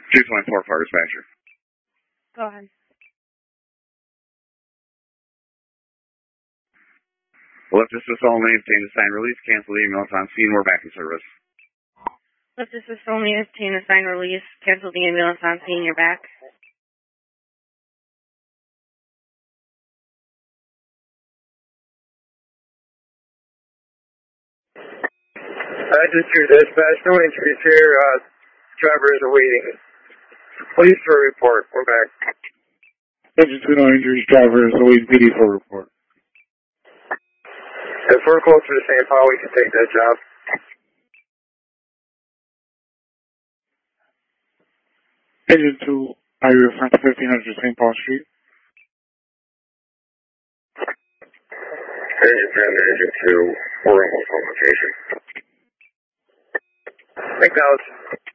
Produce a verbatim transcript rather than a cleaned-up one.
two twenty-four for dispatcher. Go ahead. Left assist only, obtain the sign release, cancel the ambulance on scene, we're back in service. Left assist only, obtain the sign release, cancel the ambulance on scene, you're back. I just hear dispatch, no injuries here, uh, driver is awaiting. Police for a report, we're back. Engine two, no injuries, driver is awaiting P D for a report. If we're closer to Saint Paul, we can take that job. Engine two, are you referring to fifteen hundred Saint Paul Street? Engine ten and Engine two, we're almost on location. Acknowledge.